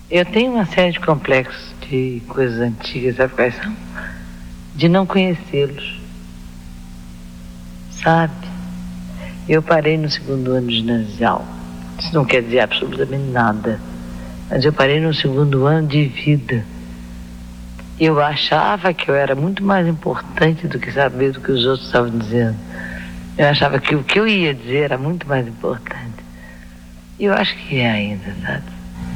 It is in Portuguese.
Eu tenho uma série de complexos de coisas antigas, sabe quais são? De não conhecê-los, sabe? Eu parei no 2º ano ginasial. Isso não quer dizer absolutamente nada. Mas eu parei no 2º ano de vida. Eu achava que eu era muito mais importante do que saber do que os outros estavam dizendo. Eu achava que o que eu ia dizer era muito mais importante. E eu acho que é ainda, sabe?